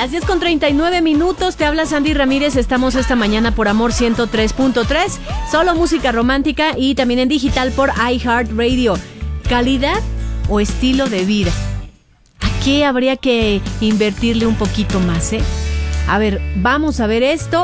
Las 10:39, te habla Sandy Ramírez. Estamos esta mañana por Amor 103.3, solo música romántica, y también en digital por iHeartRadio. ¿Calidad o estilo de vida? ¿A qué habría que invertirle un poquito más, A ver, vamos a ver esto.